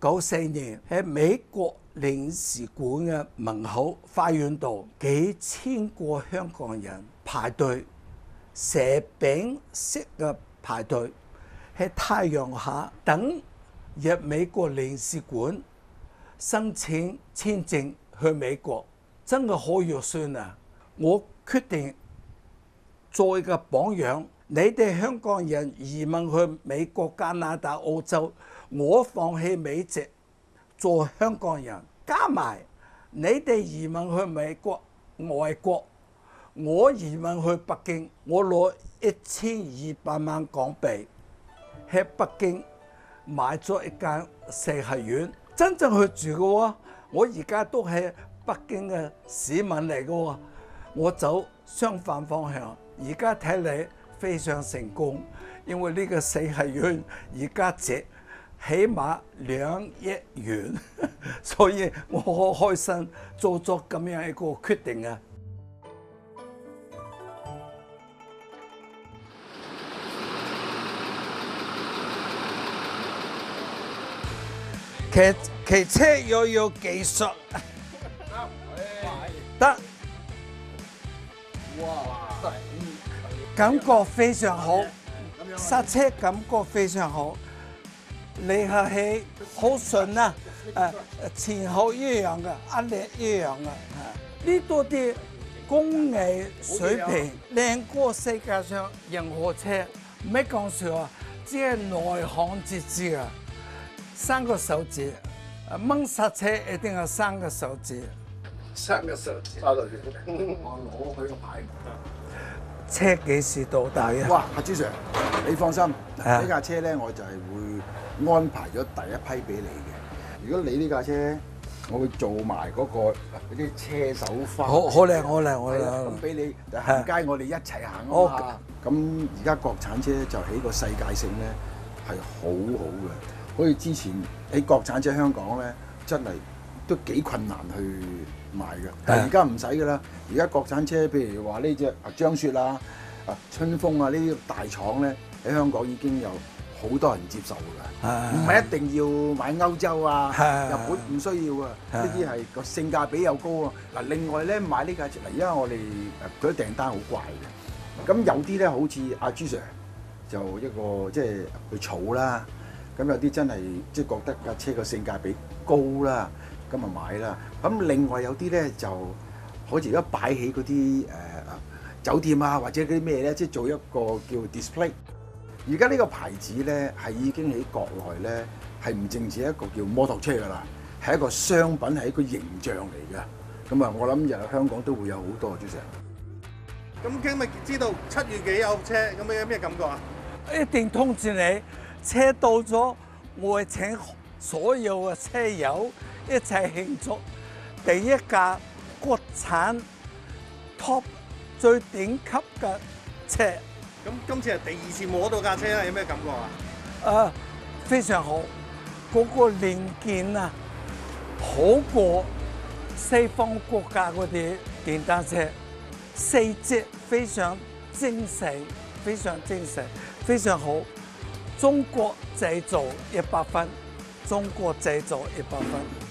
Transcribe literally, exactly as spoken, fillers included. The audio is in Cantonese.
九四年喺美國領事館嘅門口花園度，幾千個香港人排隊，蛇餅式嘅排隊喺太陽下等入美國領事館申請簽證去美國，真係好肉酸啊！我決定做一個榜樣，你哋香港人移民去美國、加拿大、澳洲，我放棄美籍做香港人，加埋你哋移民去美國、外國，我移民去北京，我攞一千二百萬港幣喺北京買咗一間四合院，真正去住嘅喎。我而家都係北京嘅市民嚟嘅喎，我走相反方向。而家睇你非常成功，因為呢個四合院而家值起碼兩億元，所以我好開心做咗咁樣一個決定啊！騎騎車要有技術，得，哇，感覺非常好，剎車感覺非常好，離合器好順啊，誒前後一樣嘅，壓力一樣嘅，呢度啲工藝水平靚過世界上任何車，唔係講笑啊，只係內行至知啊。三個手指，掹剎車一定要三個手指。三個手指。揸住我攞佢個牌。車幾時到達嘅？ 哇，阿朱 Sir， 你放心，呢架車咧我就係會安排咗第一批俾你嘅。如果你呢架車，我會做埋嗰個嗰啲車手花。 好好靚，好靚，好靚。 咁俾你行街，我哋一齊行啊嘛。咁而家國產車就喺個世界性咧係好好嘅。好似之前喺國產車香港咧，真係都幾困難去賣嘅。但係而家唔使㗎啦，而家國產車譬如話呢隻啊張雪啊、啊春風啊呢啲大廠咧，喺香港已經有好多人接受㗎啦。唔係一定要買歐洲啊、日本唔需要啊。呢啲係個性價比又高啊。嗱，另外咧買呢架車，嗱而家我哋誒嗰啲訂單好怪嘅。咁有啲咧好似阿朱 Sir 就一個即係去儲啦。咁有啲真係即係覺得架車個性價比高啦，咁啊買啦。咁另外有啲咧就好似而家擺起嗰啲誒酒店啊，或者嗰啲咩咧，即係做一個叫 display。而家呢個牌子咧係已經喺國內咧係唔淨止一個叫摩托車㗎啦，係一個商品，係一個形象嚟嘅。咁啊，我諗日後香港都會有好多朱 Sir。 咁今日知道七月幾有車，咁有咩感覺啊？ 一定通知你。車到咗，我會請所有嘅車友一齊慶祝第一架國產 top 最頂級嘅車。 咁今次係第二次摸到架車啦，有咩感覺啊？ 啊，非常好，嗰個零件啊，好過西方國家嗰啲電單車，細節非常精細，非常精細，非常好。中國製造一百分，中國製造一百分。